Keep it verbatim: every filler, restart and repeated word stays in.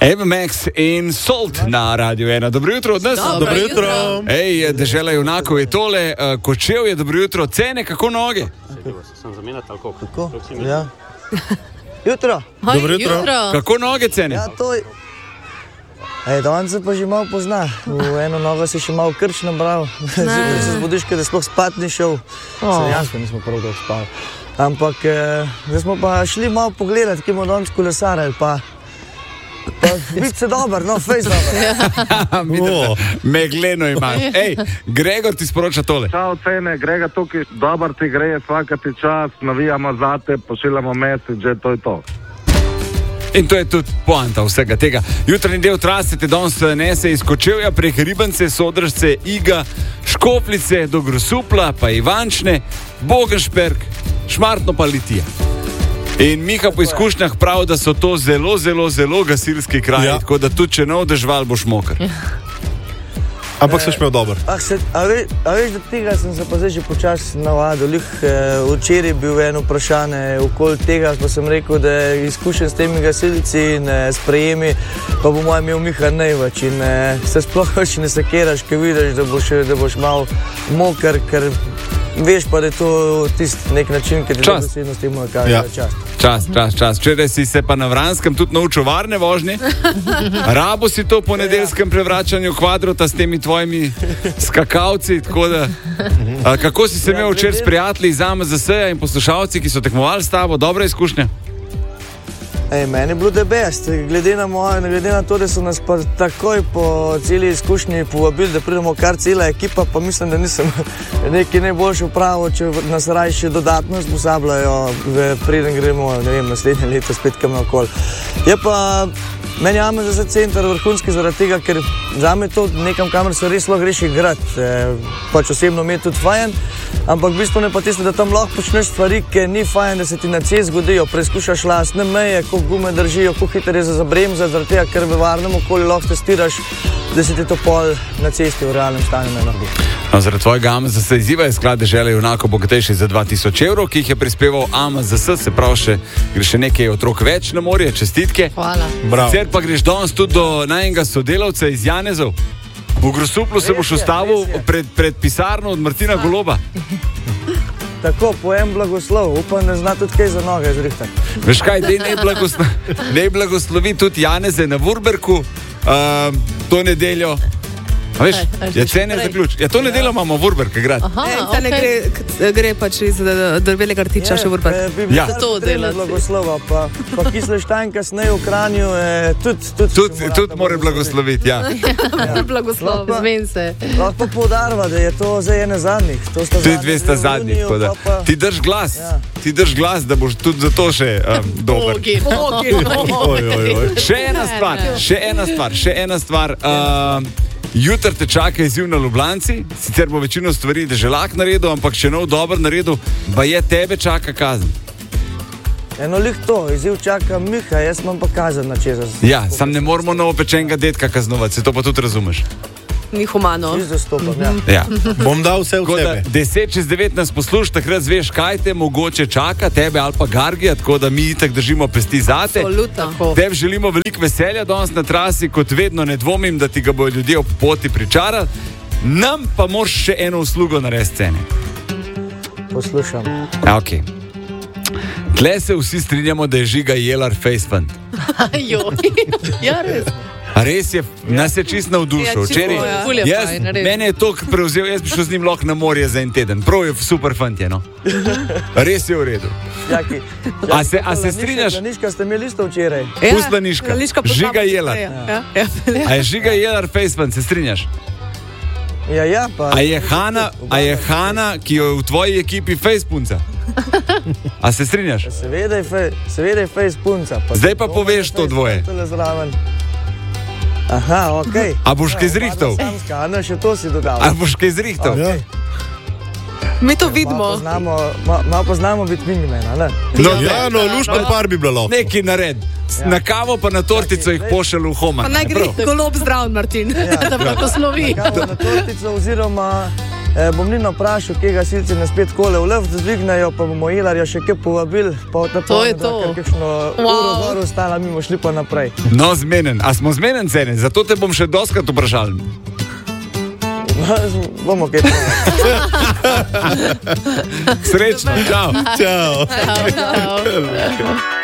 Eva Max in Salt na Radio ena. Dobro jutro od nas. Dobro, dobro jutro. Ej, dežela junakov je tole. Kočev je, dobro jutro. Cene, kako noge? Sem zamenjati tako. Kako? Ja. Jutro. Hoj, Dobro jutro. jutro. Kako noge cene? Ja, to je... Ej, danes se pa že malo pozna. V eno nogo si še malo krč nabral. Zjutraj se zbudiš, ker sploh spat ni šel. Dejansko nismo prav dolgo spali. Ampak, eh, zdaj smo pa šli malo pogledati, kje bomo danes kolesarili, pa... Pa biti se dober, no, fejs dober. Oh. Megleno imaš. Ej, Gregor ti sporoča tole. Čau, cene, Grega tukaj, dobar ti gre, svakati čas, navijamo zate, pošiljamo message, to je to. In to je tudi poanta vsega tega. Jutranji del trase te danes nese iz Kočevja prek Ribance, Sodržce, Iga, Škoplice do Grosupla, pa Ivančne, Bogenšperk, Šmartno pa Litija. In Miha po izkušnjah pravi, da so to zelo, zelo, zelo gasilski kraji, ja. Tako da tudi če nov dežval boš mokr. Ampak se šmel dober. Ah, se, a, ve, a veš, da tega sem se pa zdaj že počasi navadil. Lih, eh, včeraj bil eno vprašanje okoli tega, ko sem rekel, da je izkušen s temi gasilci in eh, sprejemi, pa bo moj imel Miha največ. In eh, se sploh več ne sekeraš, ker vidiš, da boš, da boš mal mokr, ker veš pa, da je to tisti nek način, ker ti da besedno s tem moj kaže ja. čas. Čas, čas, čas. Včeraj si se pa na Vranskem tudi naučil varne vožnje. Rabo si to po nedeljskem prevračanju kvadrota s temi tvojimi skakalci, tako da... A, kako si se imel včeraj s prijatelji iz A M Z S-ja in poslušalci, ki so tekmovali s tabo? Dobra izkušnja? Ej, meni je bilo the best, glede na, moje, glede na to, da so nas pa takoj po celi izkušnji povabili, da pridemo kar cela ekipa, pa mislim, da nisem nekaj najboljše upravo, če nas raje še dodatno usposabljajo, preden gremo, ne vem, naslednje leto spet kam naokoli. Je pa meni A M Z S center vrhunski zaradi tega, ker zame to nekam, kamer se res lahko reši grad, e, pač osebno mi je tudi fajn, ampak v bistvu ne pa tisto, da tam lahko počneš stvari, ki ni fajn, da se ti na cesti zgodijo, preizkušaš lastne meje, koliko gume zabremza, kako hitro je za zabremza, zaradi tega, ker v varnem okolju lahko testiraš, da se ti to pol na cesti v realnem stanju ne naredi. No, zaradi tvojega A M Z S izziva je sklad dežele junakov bogatejši za dva tisoč evrov, ki jih je prispeval A M Z S, se pravi, še, gre še nekaj otrok več na morje, čestitke. Hvala. Sicer pa greš danes tudi do najnega sodelavca iz Janezov. V Grosuplu se boš ustavil pred, pred pisarno od Martina Goloba. Tako, pojem blagoslov, upam, da zna tudi kaj za noge zrihtati. Veš kaj, dej ne, blagoslo, ne blagoslovi tudi Janeze na Vurberku uh, to nedeljo. A veš, je cene zaključ. Ja, to nedeljo imamo Vurberk, grad. Aha, Ne, okay. ne gre, gre pač iz Drvelega rtiča še Vurberk. Bi Ja. ja. To delati. Blagoslova, pa, pa Kisleštajn kasneje v Kranju, eh, tudi tud Tudi tud mora blagosloviti, ja. Blagoslov, Lahko- zmen se. Lahko poudarva, da je to zdaj ene zadnjih. To sta Tudi zadnji dve sta dve v zadnji, juniju, tako da. pa pa- Ti drž glas, Ja. ti drž glas, da boš tudi za to še um, dober. Bogi. Oj, oj, oj. Še ena stvar, še ena stvar, še ena stvar. Uh, Jutr te čaka izziv na Ljubljanci, sicer bo večino stvari deželak naredil, ampak če nov dober naredil, pa je tebe čaka kazen. Eno lih to, izziv čaka Miha, jaz imam pa kazen na čeza. Ja, sam ne moramo novopečenega detka kaznovati, se to pa tudi razumeš. Ni humano. Ti zastopam, ja. Ja. Bom dal vse v Tako da sebe. deset čez devet nas posluš, takrat zveš, kaj te mogoče čaka, tebe ali pa Gargija, tako da mi itak držimo pesti zate. Absolutno. Tebi želimo veliko veselja danes na trasi, kot vedno ne dvomim, da ti ga bodo ljudje ob poti pričarali. Nam pa moraš še eno uslugo narediti cene. Poslušam. Ja, ok. Tle se vsi strinjamo, da je Žiga Jelar Facefund. Joj. Ja, res. A res je, nas je čist navdušil. Ja, čisto, Včeraj- ja. Ful je Jaz, fajn, res. mene je to prevzel, jaz bi šel z njim lahko na morje za en teden. Prav je super fant je, no. Res je v redu. Jaki, A se- a se strinjaš? Laniška ste imeli isto včeraj. Ja, Pust Laniška. Laniška pozna- Žiga Jelar. Ja, ja, ja. A je Žiga Jelar Facefund, se strinjaš? Ja, ja, pa... A je Hana, a je Hana, ki jo je v tvoji ekipi Facepunca? A se strinjaš? Seveda je, fe, seveda je fejs punca. Pa Zdaj pa poveš to dvoje. Tole zraven. Aha, okej. A boš kaj zrihtal? Samska, a ne, še to si dodal. A boš kaj zrihtal? Ja. Mi to Malo vidimo. poznamo, ma- malo poznamo biti wingmana, ne? No, Ja, no, lušten par bi bilo lahko. nekaj nared. Na kavo pa na tortico jih pošelj v Homan. Pa naj gre Prav. golob zdrav, Martin. Da blagoslovi. Kavo na tortico oziroma E, bom Nino vprašal, kje gasilci ne spet kole v lev zdvignejo, pa bomo Ilarja še kaj povabili. Pa To je to. Ker kakšno Wow. uro gor ostala, mi bomo šli pa naprej. No, zmenen. A smo zmenen cene? Zato te bom še doskrat vprašal. Bomo kaj povedali. Srečno, čau. Čau. Čau, čau.